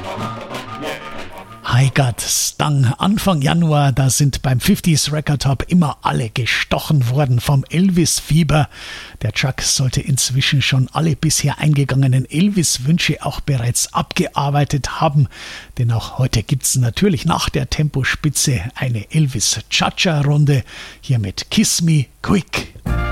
Hi Gott, Stung. Anfang Januar, da sind beim 50s Record Hop immer alle gestochen worden vom Elvis-Fieber. Der Chuck sollte inzwischen schon alle bisher eingegangenen Elvis-Wünsche auch bereits abgearbeitet haben. Denn auch heute gibt's natürlich nach der Tempospitze eine Elvis-Cha-Cha-Runde. Hier mit Kiss Me Quick.